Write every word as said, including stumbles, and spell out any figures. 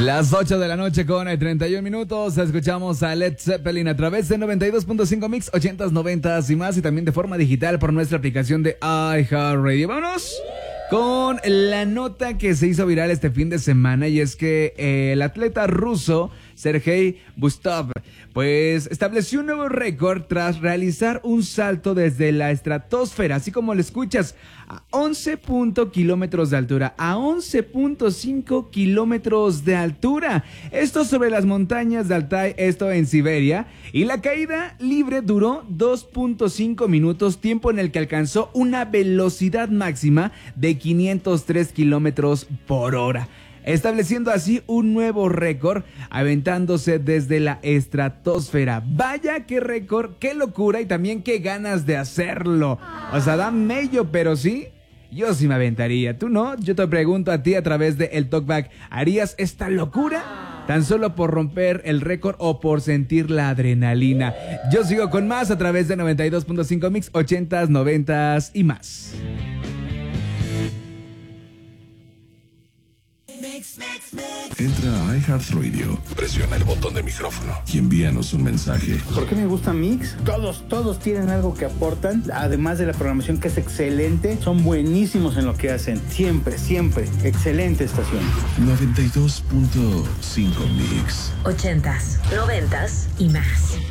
Las ocho de la noche con treinta y un minutos. Escuchamos a Led Zeppelin a través de noventa y dos punto cinco Mix, ochentas, noventas y más. Y también de forma digital por nuestra aplicación de iHeartRadio. ¡Vámonos! Con la nota que se hizo viral este fin de semana, y es que eh, el atleta ruso Sergei Bustov pues estableció un nuevo récord tras realizar un salto desde la estratosfera, así como lo escuchas, a once kilómetros de altura, a once punto cinco kilómetros de altura. Esto sobre las montañas de Altai, esto en Siberia, y la caída libre duró dos punto cinco minutos, tiempo en el que alcanzó una velocidad máxima de quinientos tres kilómetros por hora, estableciendo así un nuevo récord, aventándose desde la estratosfera. Vaya qué récord, qué locura y también qué ganas de hacerlo. O sea, da mello, pero sí, yo sí me aventaría. ¿Tú no? Yo te pregunto a ti a través de el Talkback, ¿harías esta locura? Tan solo por romper el récord o por sentir la adrenalina. Yo sigo con más a través de noventa y dos punto cinco Mix, ochentas, noventas y más. Entra a iHeartRadio, presiona el botón de micrófono y envíanos un mensaje. ¿Por qué me gusta Mix? Todos, todos tienen algo que aportan, además de la programación que es excelente, son buenísimos en lo que hacen. Siempre, siempre, excelente estación. noventa y dos punto cinco Mix. Ochentas, noventas y más.